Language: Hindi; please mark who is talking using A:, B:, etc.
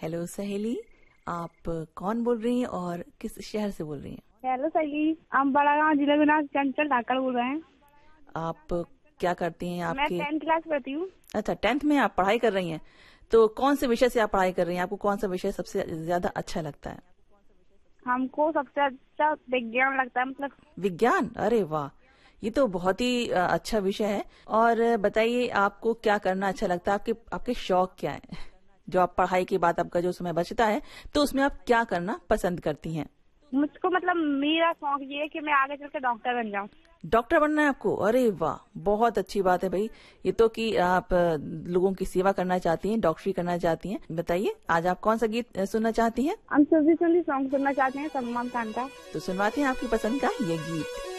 A: हेलो सहेली, आप कौन बोल रही हैं और किस शहर से बोल रही हैं?
B: हेलो सहेली, हम बड़ागांव जिले में ना चंचल ढाकड़ बोल रहे हैं।
A: आप क्या करती हैं?
B: मैं
A: आपके
B: 10th क्लास पढ़ती हूँ।
A: अच्छा, 10th में आप पढ़ाई कर रही हैं। तो कौन से विषय से आप पढ़ाई कर रही हैं? आपको कौन सा विषय सबसे ज्यादा अच्छा लगता है?
B: हमको सबसे अच्छा विज्ञान लगता है, मतलब
A: विज्ञान? अरे वाह, ये तो बहुत ही अच्छा विषय है। और बताइए, आपको क्या करना अच्छा लगता है? आपके आपके शौक क्या है? जो आप पढ़ाई के बाद आपका जो समय बचता है, तो उसमें आप क्या करना पसंद करती हैं?
B: मुझको मतलब मेरा शौक ये है कि मैं आगे चल के डॉक्टर बन जाऊँ।
A: डॉक्टर बनना है आपको? अरे वाह, बहुत अच्छी बात है भाई। ये तो कि आप लोगों की सेवा करना चाहती हैं, डॉक्टरी करना चाहती हैं। बताइए, आज आप कौन सा गीत सुनना चाहती हैं?
B: हम सुधी सुधी सॉन्ग सुनना चाहते हैं सलमान खान का।
A: तो सुनवाते हैं आपकी पसंद का ये गीत।